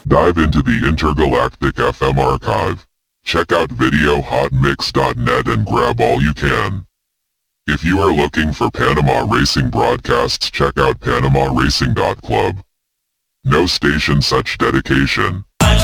Dive into the intergalactic FM archive. Check out videohotmix.net and grab all you can. If you are looking for Panama Racing broadcasts, check out PanamaRacing.club. No station such dedication.